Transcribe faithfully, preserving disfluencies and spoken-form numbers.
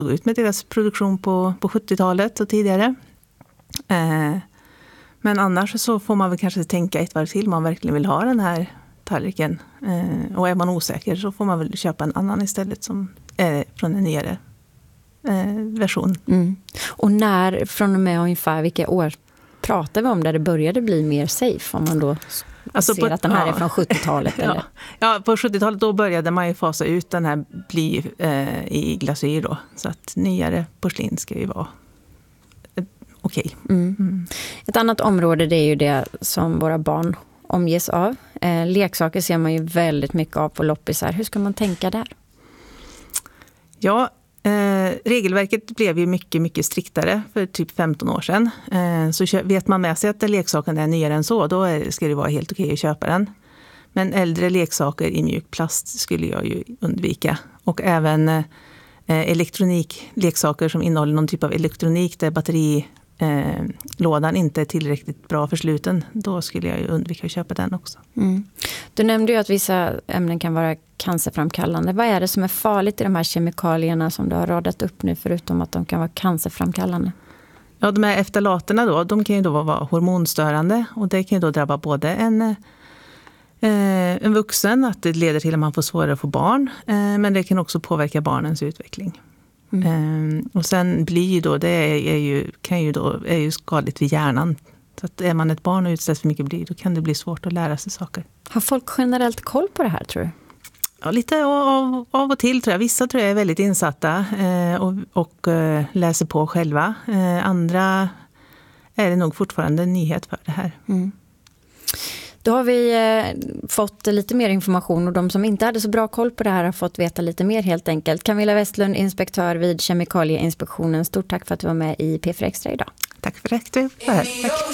ut med deras produktion på, på sjuttiotalet och tidigare. Eh, men annars så får man väl kanske tänka ett varv till om man verkligen vill ha den här tallriken. Eh, och är man osäker så får man väl köpa en annan istället som är från en nyare eh, version. Mm. Och när, från och med ungefär vilka år pratar vi om där det började bli mer safe, om man då alltså ser på, att den här ja. är från sjuttiotalet? Eller? Ja. ja, på sjuttiotalet då började man ju fasa ut den här bly eh, i glasyr då. Så att nyare porslin ska ju vara eh, okej. Okay. Mm. Mm. Ett annat område, det är ju det som våra barn omges av. Eh, leksaker ser man ju väldigt mycket av på loppisar. Hur ska man tänka där? Ja, Eh, regelverket blev ju mycket, mycket striktare för typ femton år sedan. Eh, så vet man med sig att leksaken är nyare än så, då är, ska det vara helt okej att köpa den. Men äldre leksaker i mjuk plast skulle jag ju undvika. Och även eh, elektronikleksaker som innehåller någon typ av elektronik där batterilådan eh, inte är tillräckligt bra försluten. Då skulle jag ju undvika att köpa den också. Mm. Du nämnde ju att vissa ämnen kan vara cancerframkallande. Vad är det som är farligt i de här kemikalierna som du har radat upp nu, förutom att de kan vara cancerframkallande? Ja, de här eftalaterna då, de kan ju då vara hormonstörande och det kan ju då drabba både en, eh, en vuxen, att det leder till att man får svårare att få barn, eh, men det kan också påverka barnens utveckling. Mm. Eh, och sen bly då, det är, är, ju, kan ju då, är ju skadligt vid hjärnan. Så att är man ett barn och utsätts för mycket bly, då kan det bli svårt att lära sig saker. Har folk generellt koll på det här, tror du? Ja, lite av, av och till tror jag. Vissa tror jag är väldigt insatta eh, och, och eh, läser på själva. Eh, andra är det nog fortfarande en nyhet för det här. Mm. Då har vi eh, fått lite mer information, och de som inte hade så bra koll på det här har fått veta lite mer helt enkelt. Camilla Westlund, inspektör vid Kemikalieinspektionen. Stort tack för att du var med i P fyra Extra idag. Tack för det. Tack.